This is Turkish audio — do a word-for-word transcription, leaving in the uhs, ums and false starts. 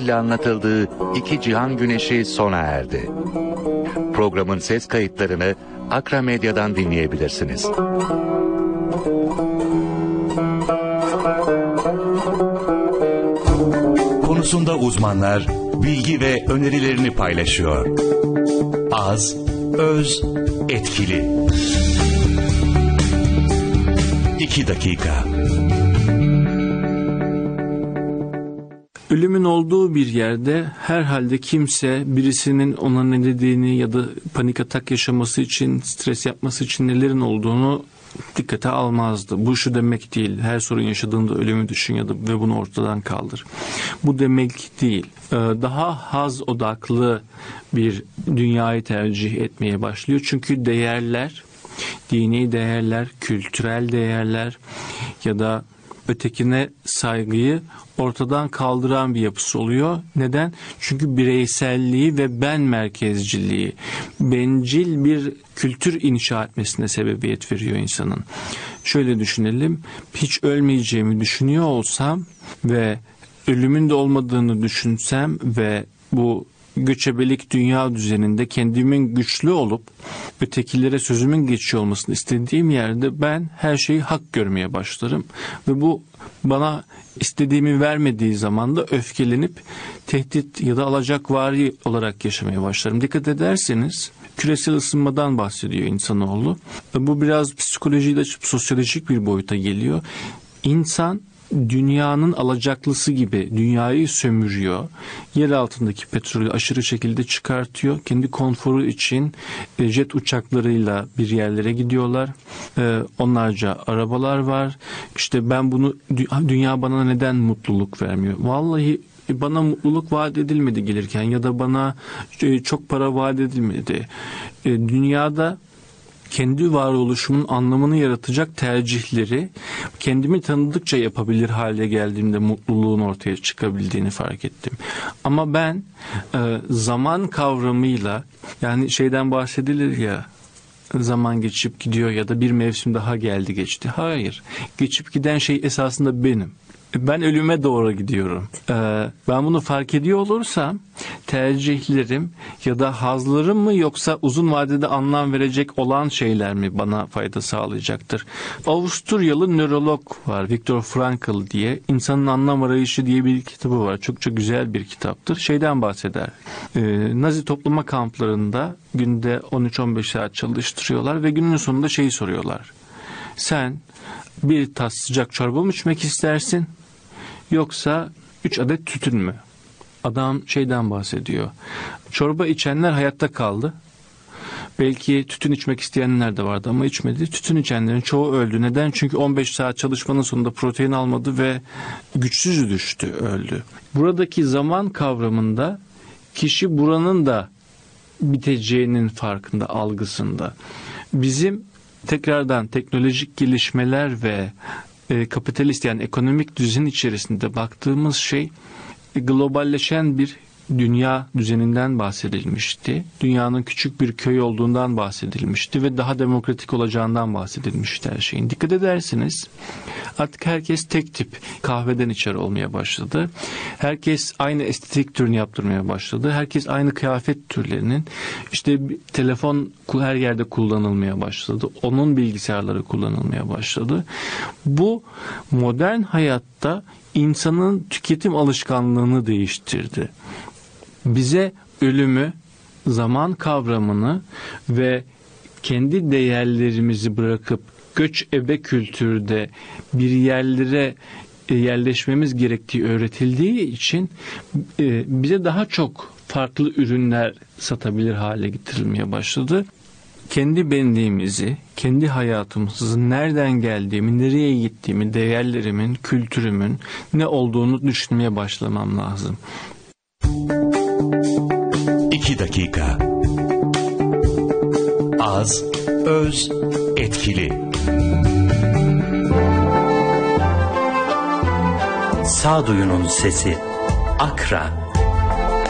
dille anlatıldığı İki Cihan Güneşi sona erdi. Programın ses kayıtlarını Akra Medya'dan dinleyebilirsiniz. Konusunda uzmanlar bilgi ve önerilerini paylaşıyor. Az, öz, etkili. İki dakika. Ölümün olduğu bir yerde herhalde kimse birisinin ona ne dediğini ya da panik atak yaşaması için, stres yapması için nelerin olduğunu dikkate almazdı. Bu şu demek değil. Her sorun yaşadığında ölümü düşün ya da ve bunu ortadan kaldır. Bu demek değil. Daha haz odaklı bir dünyayı tercih etmeye başlıyor. Çünkü değerler, dini değerler, kültürel değerler ya da ötekine saygıyı ortadan kaldıran bir yapısı oluyor. Neden? Çünkü bireyselliği ve ben merkezciliği, bencil bir kültür inşa etmesine sebebiyet veriyor insanın. Şöyle düşünelim, hiç ölmeyeceğimi düşünüyor olsam ve ölümün de olmadığını düşünsem ve bu göçebelik dünya düzeninde kendimin güçlü olup ötekilere sözümün geçiyor olmasını istediğim yerde ben her şeyi hak görmeye başlarım ve bu bana istediğimi vermediği zaman da öfkelenip tehdit ya da alacakvari olarak yaşamaya başlarım. Dikkat ederseniz küresel ısınmadan bahsediyor insanoğlu. Bu biraz psikolojiyle sosyolojik bir boyuta geliyor. İnsan dünyanın alacaklısı gibi dünyayı sömürüyor. Yer altındaki petrolü aşırı şekilde çıkartıyor. Kendi konforu için jet uçaklarıyla bir yerlere gidiyorlar. Onlarca arabalar var. İşte ben bunu, dünya bana neden mutluluk vermiyor? Vallahi bana mutluluk vaat edilmedi gelirken ya da bana çok para vaat edilmedi. Dünyada kendi varoluşumun anlamını yaratacak tercihleri kendimi tanıdıkça yapabilir hale geldiğimde mutluluğun ortaya çıkabildiğini fark ettim. Ama ben e, zaman kavramıyla, yani şeyden bahsedilir ya, zaman geçip gidiyor ya da bir mevsim daha geldi geçti. Hayır, geçip giden şey esasında benim. Ben ölüme doğru gidiyorum. Ee, ben bunu fark ediyor olursam tercihlerim ya da hazlarım mı yoksa uzun vadede anlam verecek olan şeyler mi bana fayda sağlayacaktır? Avusturyalı nörolog var, Viktor Frankl diye. İnsanın Anlam Arayışı diye bir kitabı var. Çok çok güzel bir kitaptır. Şeyden bahseder. Ee, Nazi toplama kamplarında günde on üç on beş saat çalıştırıyorlar ve günün sonunda şeyi soruyorlar. Sen bir tas sıcak çorba mı içmek istersin? Yoksa üç adet tütün mü? Adam şeyden bahsediyor. Çorba içenler hayatta kaldı. Belki tütün içmek isteyenler de vardı ama içmedi. Tütün içenlerin çoğu öldü. Neden? Çünkü on beş saat çalışmanın sonunda protein almadı ve güçsüz düştü, öldü. Buradaki zaman kavramında kişi buranın da biteceğinin farkında, algısında. Bizim tekrardan teknolojik gelişmeler ve e, kapitalist yani ekonomik düzen içerisinde baktığımız şey e, globalleşen bir dünya düzeninden bahsedilmişti. Dünyanın küçük bir köy olduğundan bahsedilmişti ve daha demokratik olacağından bahsedilmişti her şeyin. Dikkat ederseniz artık herkes tek tip kahveden içer olmaya başladı. Herkes aynı estetik türünü yaptırmaya başladı. Herkes aynı kıyafet türlerinin, işte telefon her yerde kullanılmaya başladı. Onun bilgisayarları kullanılmaya başladı. Bu modern hayatta insanın tüketim alışkanlığını değiştirdi. Bize ölümü, zaman kavramını ve kendi değerlerimizi bırakıp göç ebe kültürde bir yerlere yerleşmemiz gerektiği öğretildiği için bize daha çok farklı ürünler satabilir hale getirilmeye başladı. Kendi benliğimizi, kendi hayatımızın nereden geldiğimi, nereye gittiğimi, değerlerimin, kültürümün ne olduğunu düşünmeye başlamam lazım. İki dakika. Az, öz, etkili. Sağduyunun sesi. Akra.